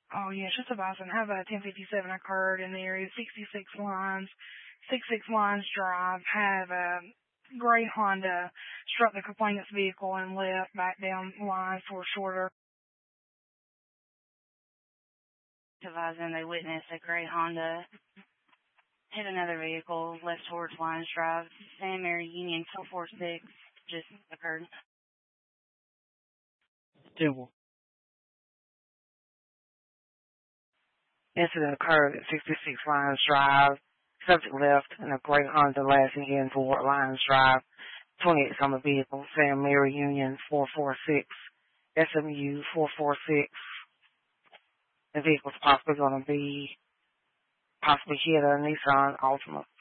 Oh, yeah, just advising. I have a 1057 occurred in the area, 66 Lines Drive. Have a gray Honda struck the complainant's vehicle and left back down the line for shorter. Advising they witnessed a gray Honda hit another vehicle left towards Lines Drive. San Mary Union 446 just occurred. Temple. Incident occurred at 66 Lines Drive. Subject left in a gray Honda lashing in toward Lines Drive. 28 on the vehicle. San Mary Union 446. SMU 446. The vehicle's possibly going to be hit a Nissan Altima.